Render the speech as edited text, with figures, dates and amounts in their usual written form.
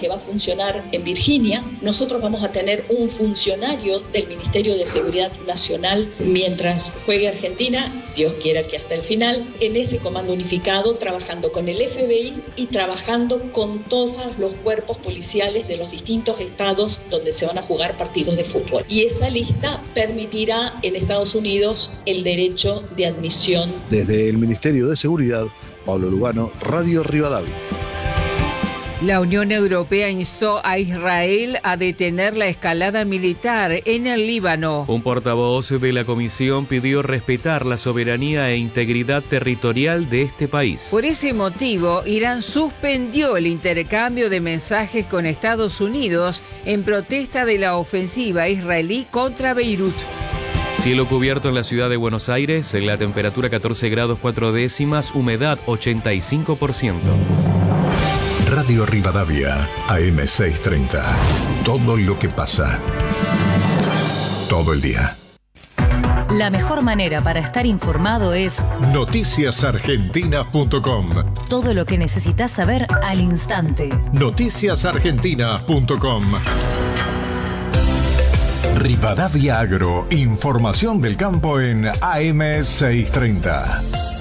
que va a funcionar en Virginia. Nosotros vamos a tener un funcionario del Ministerio de Seguridad Nacional mientras juegue Argentina, Dios quiera que hasta el final, en ese comando unificado, trabajando con el FBI y trabajando con todos los cuerpos policiales de los distintos estados donde se van a jugar partidos de fútbol. Y esa lista permitirá en Estados Unidos el derecho de admisión. Desde el Ministerio de Seguridad, Pablo Lugano, Radio Rivadavia. La Unión Europea instó a Israel a detener la escalada militar en el Líbano. Un portavoz de la Comisión pidió respetar la soberanía e integridad territorial de este país. Por ese motivo, Irán suspendió el intercambio de mensajes con Estados Unidos en protesta de la ofensiva israelí contra Beirut. Cielo cubierto en la ciudad de Buenos Aires, la temperatura 14 grados 4 décimas, humedad 85%. Radio Rivadavia, AM630. Todo lo que pasa. Todo el día. La mejor manera para estar informado es noticiasargentinas.com. Todo lo que necesitas saber al instante. Noticiasargentinas.com. Rivadavia Agro, información del campo en AM630.